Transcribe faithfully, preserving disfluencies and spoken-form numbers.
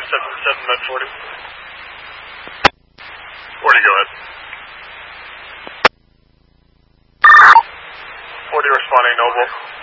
five seven seven med forty. forty, go ahead. forty responding Noble.